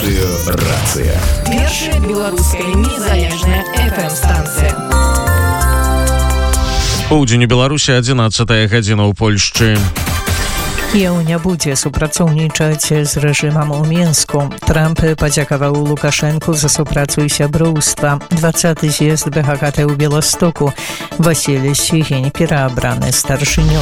Радыё Рацыя. Першая беларуская незалежная FM-станцыя. Поўдзень у Беларусі, 11 гадзіна ў Польшчы. Кіеў не будзе супрацоўнічаць з рэжымам у Мінску. Трамп падзякаваў Лукашэнку за супрацу і сяброўства. 20-й з'езд БГКТ ў Беластоку. Васіль Сігень пераабраны старшынём.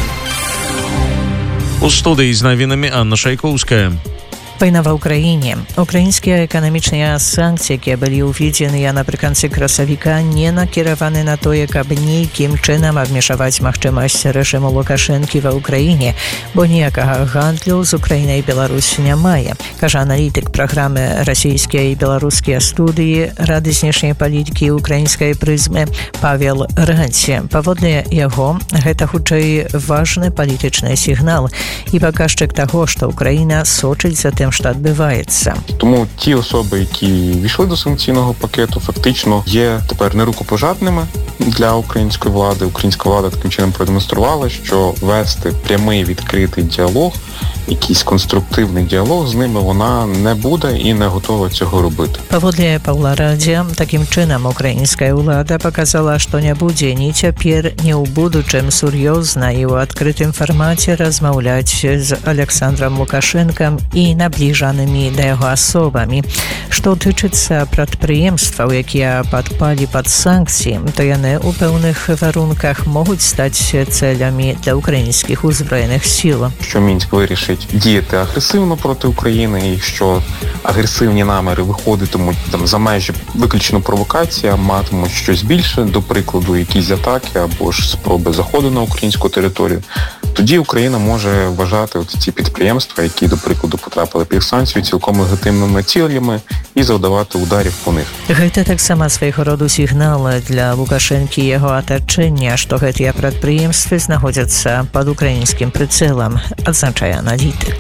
У студыі з навінамі Анна Шайкоўская. Вайна ва ўкраіне. Украінскія эканамічныя санкцыі, якія былі ўведзеныя напрыканцы красавіка, не накіраваны на тое, каб нейкім чынам абмежаваць магчымасць рэжыму Лукашэнкі ва ўкраіне, бо ніякага гандлю з Украінай Беларусь не мае, кажа аналітык праграмы расійскія і беларускія студыі Рады знешняй палітыкі украінскай прызмы Павел Радзі. Паводле яго, гэта хутчэй важны палітычны сігнал і паказчык таго, што Украіна сочыць за тим, що відбувається. Тому ті особи, які війшли до санкційного пакету, фактично є тепер нерукопожатними для української влади. Українська влада таким чином продемонструвала, що вести прямий відкритий діалог, якийсь конструктивний діалог з ними вона не буде і не готова цього робити. Паводле Павла Радзі, таким чином українська влада показала, що не буде ні цяпер, ні ў будучым сур'ёзна і ў адкрытым фармаце размаўляць з Александром Лукашенком і набліжанымі да яго асобамі. Што тычыцца прадпрыемстваў, якія падпалі пад санкцыі, то яны ў пэўных варунках могуць стаць цэлямі для українських узброєних сил. Що Мінськ вирішить діяти агресивно проти України, і що агресивні наміри виходитимуть за межі виключно провокації, а матимуть щось більше, до прикладу, якісь атаки або ж спроби заходу на українську територію, тоді Україна може вважати ці підприємства, які, до прикладу, потрапили під санкцію, цілком легітимними цілями і завдавати ударів по них. Гэта таксама свайго роду сігнал для Лукашэнкі і яго атачэння, што гэтыя прадпрыемствы знаходзяцца пад украінскім прыцэлам, адзначае аналітык.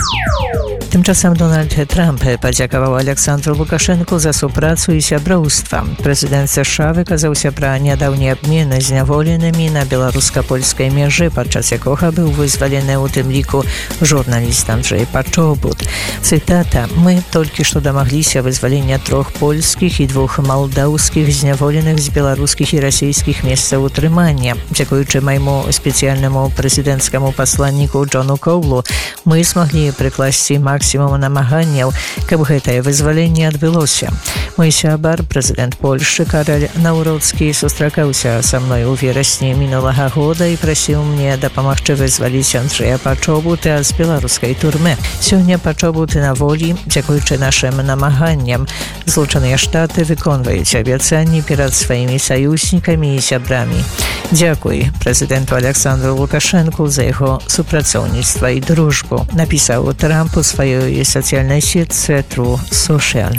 Тymczasem Donald Trump падзякаваў Александру Лукашэнку за супрацу і сяброўства. Прэзідэнт США выказаўся пра нядаўні абмен зняволенымі на беларуска-польскай мяжы, падчас якога быў вызвалены ў тым ліку журналіст Анджэй Пачобут. Цытата: «Мы толькі што дамагліся вызвалення 3 польскіх і 2 малдаўскіх зняволеных з беларускіх і расійскіх месцаў утрымання. Дзякуючы майму спецыяльнаму прэзідэнцкаму пасланніку Джону Коулу мы змаглі прыкласці максімум намаганняў, каб гэтае вызваленне адбылося. Мой сябар, прэзідэнт Польшчы Карэль Наўроцкі, сустракаўся са мной у верасні мінулага года і прасіў мне дапамагчы вызваліць Анджэя Пачобута з беларускай турмы. Сёння Пачобуты на волі, дзякуючы нашым намаганням. Злучаныя Штаты выконваюць абяцанні перад сваімі саюзнікамі і сябрамі. Дзякуй прэзідэнту Александру Лукашэнку за яго супрацоўніцтва і дружбу», напісаў Трамп у сваёй сацыяльнай сетцы Truth Social.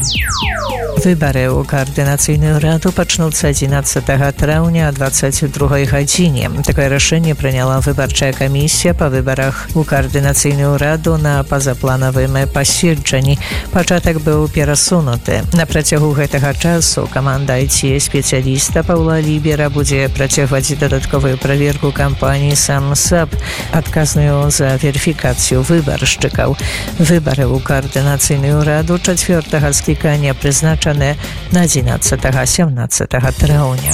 Выбары ў каардынацыйную раду пачнуцца 11 траўня о 22 гадзіне. Такое рашэнне прыняла выбарчая камісія па выбарах у каардынацыйную раду на пазапланавым паседжанні. Пачатак быў перасунуты. На працягу гэтага часу каманда IT-спецыяліста Паўла Лібера будзе працягваць дадатковую праверку кампаніі «Самсап», адказную за верыфікацыю выбаршчыкаў. Выбары ў каардынацыйную раду 4-го склікання прызначаны на 11-17 траўня.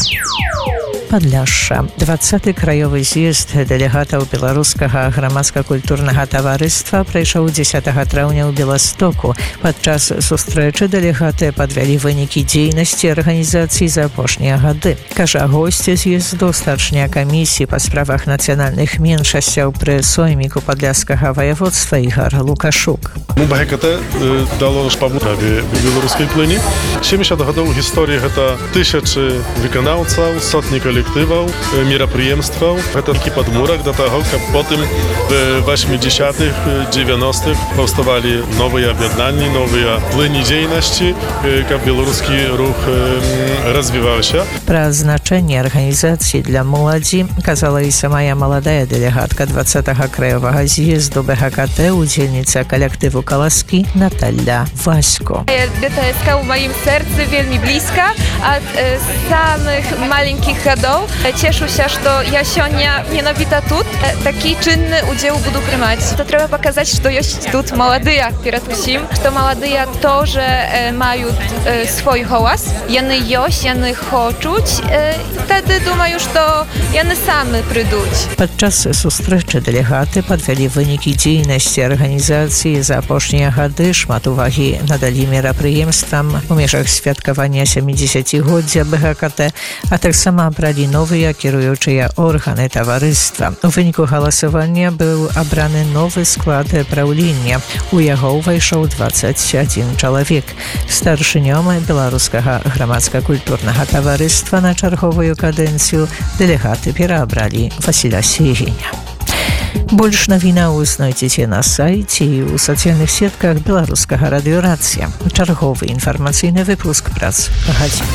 Падляшша. 20-й краёвы з'езд дэлегатаў беларускага грамадска-культурнага таварыства прайшоў 10 траўня ў Беластоку. Падчас сустрэчы дэлегаты падвялі вынікі дзейнасці арганізацыі за апошнія гады. Кажа госць з'езду, старшыня камісіі па справах нацыянальных меншасцяў пры сойміку падляшскага ваяводства Ігар Лукашук. БГКТ дало шпабу праwie беларускай плыні. 70 гадоў гісторыі гэта тысячы выканаўцаў, сотні калектываў, мерапрыемстваў. Гэта такі падмурак да таго, каб потым в 80-х, 90-х паўставалі новыя аб'яднанні, новыя плыні дзейнасці, каб беларускі рух развіваўся. Пра значэнне арганізацыі для моладзі казала і самая маладая дэлегатка 20-го краёвага з'езду БГКТ, удзельніца калектыву колоски Наталья Васько. Это СК в моем сердце вельми близко. От самых маленьких годов cieszyся, что я сегодня ненавита тут. Такие czynny udział буду принимать. То треба показать, что есть тут молодые перед усім, что молодые тоже мають свой голос. Яны есть, яны хочуть. Wtedy думаю, что яны самі прийдуть. Падчас сустрэчы дэлегаты падвялі вынікі дзейнасці арганізацыі за апошнія гады, шмат увагі надалі мерапрыемствам у межах святкавання 70-годдзя БГКТ, а таксама абралі новыя кіруючыя органы таварыства. У выніку галасавання быў абраны новы склад праўлення. У яго ўвайшоў 21 чалавек. Старшынём беларускага грамадска-культурнага таварыства на чарговую кадэнцыю дэлегаты пераабралі Васіля Севеня. Больш навінаў знойдзеце на сайце і ў сацыяльных сетках беларускага радыёрацыя. Чарговы інфармацыйны выпуск прац гадзін.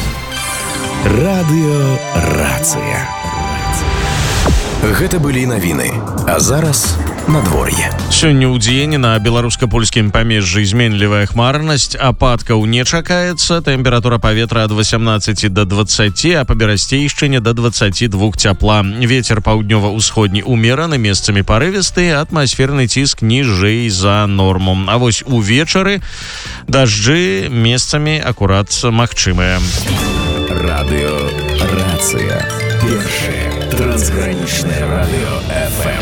Радыёрацыя. Гэта былі навіны, а зараз надвор'е. Сёння ў дзені на беларуска-польскім памежжы зменлівая хмарнасць, ападкаў не чакаецца, тэмпература паветра ад 18 до 20, а па берасцейшчыне до 22 цяпла. Вецер паўднёва-ўсходні умераны, месцамі парывісты, атмасферны ціск ніжэй за норму. А вось увечары дажджы месцамі акурат магчымыя. Радыёрацыя. Першае трансгранічнае радыё ФМ.